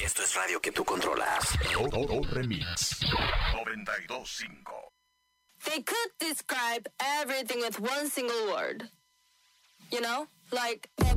Esto es radio que tú controlas. Todo Remix 92.5. They could describe everything with one single word. You know? Like